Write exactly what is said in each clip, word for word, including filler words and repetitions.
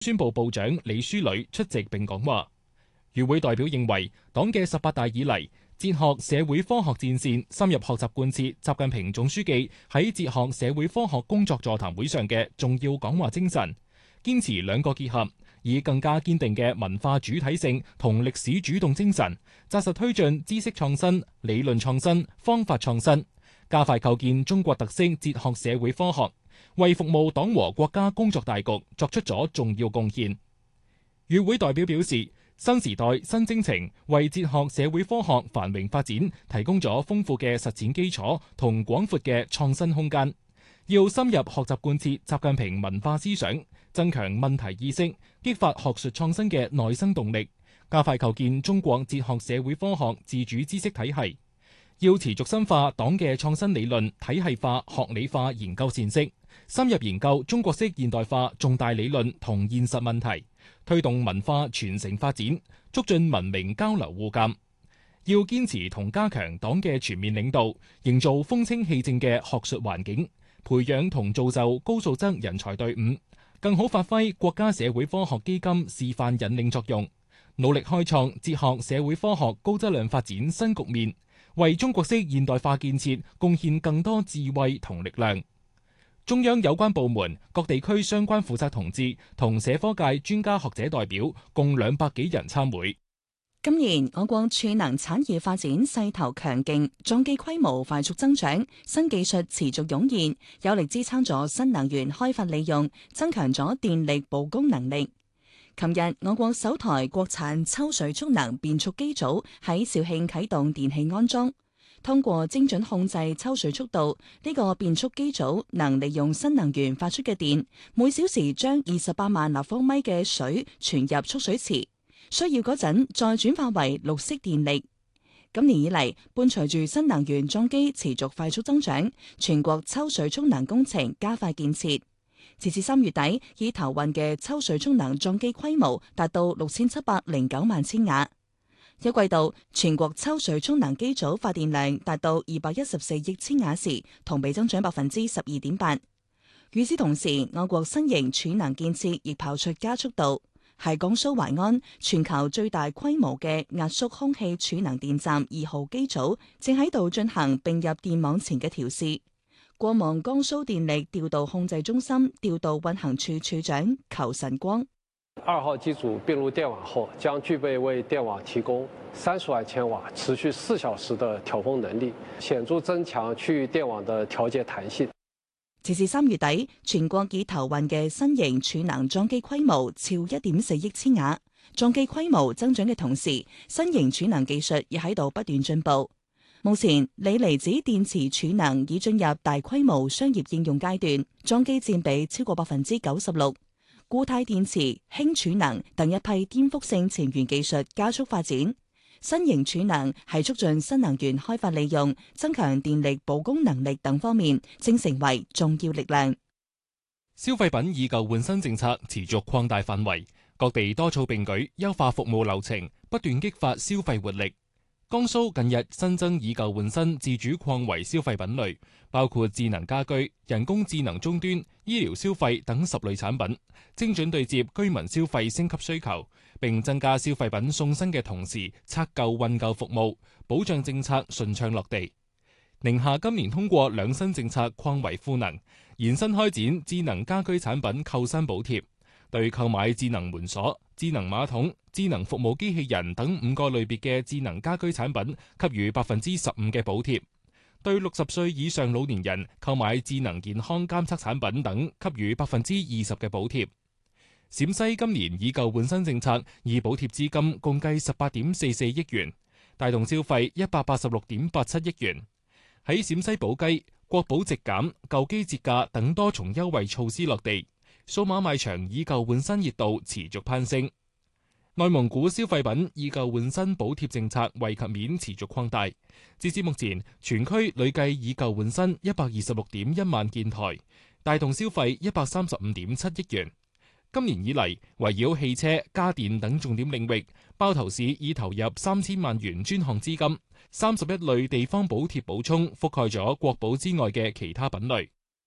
宣部部長李書磊出席並講話。與會代表認為，黨嘅十八大以嚟，哲學社會科學戰線深入學習貫徹習近平總書記喺哲學社會科學工作座談會上嘅重要講話精神，堅持兩個結合，以更加堅定嘅文化主體性同歷史主動精神，紮實推進知識創新、理論創新、方法創新，加快構建中國特色哲學社會科學，為服務黨和國家工作大局作出咗重要貢獻。與會代表表示，新時代新征程為哲學社會科學繁榮發展提供咗豐富嘅實踐基礎同廣闊嘅創新空間。要深入學習貫徹習近平文化思想，增強問題意識，激發學術創新嘅內生動力，加快構建中國哲學社會科學自主知識體系。要持續深化黨嘅創新理論體系化、學理化研究闡釋，深入研究中國式現代化重大理論同現實問題，推動文化傳承發展，促進文明交流互鑒。要堅持同加強黨嘅全面領導，營造風清氣正嘅學術環境，培養同造就高素質人才隊伍，更好發揮國家社會科學基金示範引領作用，努力開創哲學社會科學高質量發展新局面，為中國式現代化建設貢獻更多智慧同力量。中央有關部門、各地區相關負責同志同社科界專家學者代表共兩百幾人參會。 今年我國儲能產業發展勢頭強勁，裝機規模快速增長，新技術持續湧現，有力支撐咗新能源開發利用，增強咗電力保供能力。琴日，我國首台國產抽水蓄能變速機組喺肇慶啟動電氣安裝。通過精準控制抽水速度，呢個變速機組能利用新能源發出嘅電，每小時將二十八萬立方米嘅水傳入蓄水池，需要嗰陣再轉化為綠色電力。今年以嚟，伴隨住新能源裝機持續快速增長，全國抽水蓄能工程加快建設。截至三月底，已投運嘅抽水蓄能裝機規模達到六千七百零九萬千瓦。一季度全國抽水蓄能機組發電量達到二百一十四億千瓦時，同比增長百分之十二點八。與此同時，我國新型儲能建設亦跑出加速度，喺江蘇淮安，全球最大規模嘅壓縮空氣儲能電站二號機組正喺度進行並入電網前嘅調試。過望江蘇電力調度控制中心調度運行處處長裘晨光。 二號機組併入電網後，將具備為電網提供三十萬千瓦、持續四小時的調峰能力，顯著增強區域電網的調節彈性。 截至三月底，全國已投運嘅新型儲能裝機規模超一點四億千瓦。裝機規模增長嘅同時，新型儲能技術亦喺度不斷進步。目前，鋰離子電池儲能已進入大規模商業應用階段，裝機佔比超過百分之九十六。固態電池、氫儲能等一批顛覆性前沿技術加速發展，新型儲能係促進新能源開發利用、增強電力保供能力等方面，正成為重要力量。 消費品以舊換新政策持續擴大範圍，各地多措並舉，優化服務流程，不斷激發消費活力。江蘇近日新增以舊換新自主擴圍消費品類，包括智能家居、人工智能終端、醫療消費等十類產品，精準對接居民消費升級需求，並增加消費品送新嘅同時拆舊運舊服務，保障政策順暢落地。寧夏今年通過兩新政策擴圍賦能，延伸開展智能家居產品購新補貼，對購買智能門鎖、智能馬桶、智能服務機器人等五個類別嘅智能家居產品給予百分之十五嘅補貼，對六十歲以上老年人購買智能健康監測產品等給予百分之二十嘅補貼。陝西今年以舊換新政策以補貼資金共計十八點四四億元，帶動消費一百八十六點八七億元。喺陝西寶雞、國寶直減、舊機折價等多重優惠措施落地，數碼賣場以舊換新熱度持續攀升。內蒙古消費品以舊換新補貼政策惠及面持續擴大，截至目前，全區累計以舊換新一百二十六點一萬件台，帶動消費一百三十五點七億元。今年以嚟，圍繞汽車、家電等重點領域，包頭市已投入三千萬元專項資金，三十一類地方補貼補充覆蓋咗國寶之外嘅其他品類。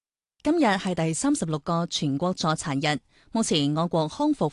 今日係第三十六個全國助殘日。目前我國康復